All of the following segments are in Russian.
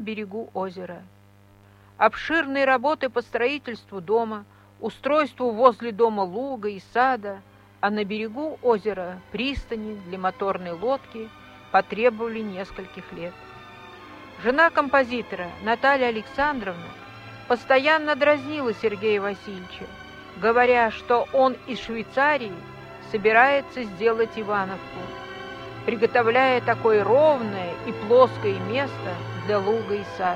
берегу озера. Обширные работы по строительству дома, устройству возле дома луга и сада, а на берегу озера пристани для моторной лодки потребовали нескольких лет. Жена композитора Наталья Александровна постоянно дразнила Сергея Васильевича, говоря, что он из Швейцарии собирается сделать Ивановку, приготовляя такое ровное и плоское место для луга и сада.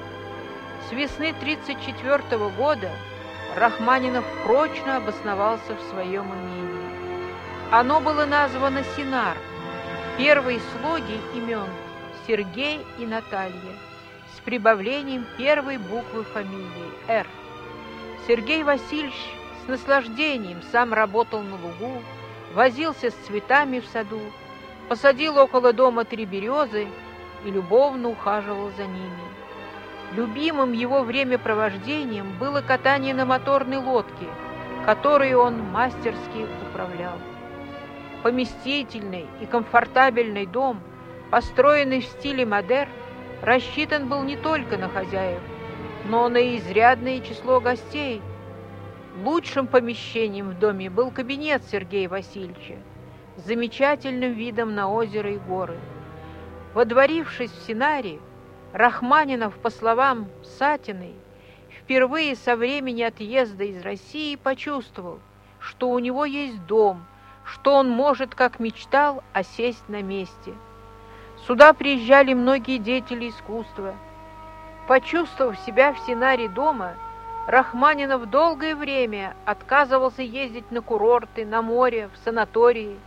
С весны 1934 года Рахманинов прочно обосновался в своем имении. Оно было названо Синар, первые слоги имен Сергей и Наталья, с прибавлением первой буквы фамилии «Р». Сергей Васильевич с наслаждением сам работал на лугу, возился с цветами в саду, посадил около дома 3 березы и любовно ухаживал за ними. Любимым его времяпровождением было катание на моторной лодке, которой он мастерски управлял. Поместительный и комфортабельный дом, построенный в стиле модерн, рассчитан был не только на хозяев, но на изрядное число гостей. Лучшим помещением в доме был кабинет Сергея Васильевича с замечательным видом на озеро и горы. Водворившись в Синаре, Рахманинов, по словам Сатиной, впервые со времени отъезда из России почувствовал, что у него есть дом, что он может, как мечтал, осесть на месте. Сюда приезжали многие деятели искусства. Почувствовав себя в Синаре дома, Рахманинов долгое время отказывался ездить на курорты, на море, в санатории.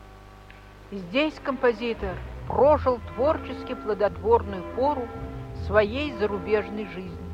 Здесь композитор прожил творчески плодотворную пору своей зарубежной жизни.